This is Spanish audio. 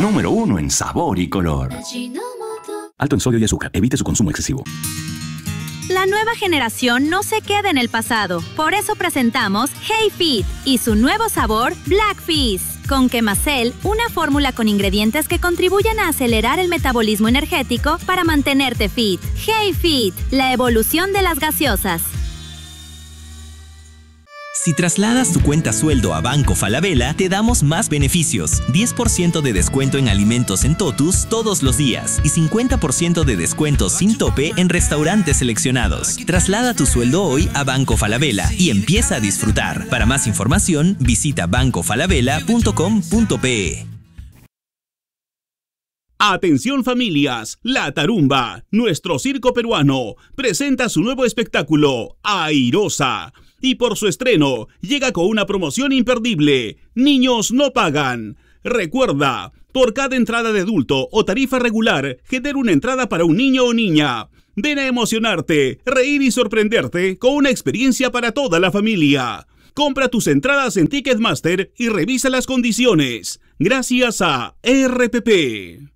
Número 1 en sabor y color. Alto en sodio y azúcar. Evite su consumo excesivo. La nueva generación no se queda en el pasado. Por eso presentamos Hey Fit y su nuevo sabor Black Fizz. Con Quemacel, una fórmula con ingredientes que contribuyen a acelerar el metabolismo energético para mantenerte fit. Hey Fit, la evolución de las gaseosas. Si trasladas tu cuenta sueldo a Banco Falabella, te damos más beneficios. 10% de descuento en alimentos en Totus todos los días y 50% de descuento sin tope en restaurantes seleccionados. Traslada tu sueldo hoy a Banco Falabella y empieza a disfrutar. Para más información, visita bancofalabella.com.pe. Atención familias, La Tarumba, nuestro circo peruano, presenta su nuevo espectáculo, Airosa. Y por su estreno, llega con una promoción imperdible. Niños no pagan. Recuerda, por cada entrada de adulto o tarifa regular, genera una entrada para un niño o niña. Ven a emocionarte, reír y sorprenderte con una experiencia para toda la familia. Compra tus entradas en Ticketmaster y revisa las condiciones. Gracias a RPP.